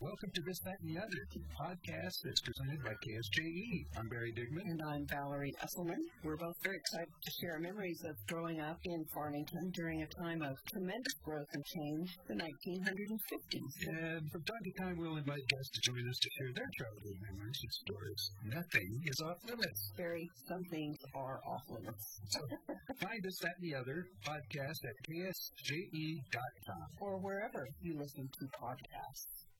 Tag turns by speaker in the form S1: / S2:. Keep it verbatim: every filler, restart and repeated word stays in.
S1: Welcome to This, That, and the Other, podcast that's presented by K S J E. I'm Barry Digman.
S2: And I'm Valerie Esselman. We're both very excited to share memories of growing up in Farmington during a time of tremendous growth and change, the nineteen fifties.
S1: And from time to time, we'll invite guests to join us to share their childhood memories and stories. Nothing is off limits.
S2: Barry, some things are off limits.
S1: So, find This, That, and the Other podcast at K S J E dot com.
S2: Or wherever you listen to podcasts.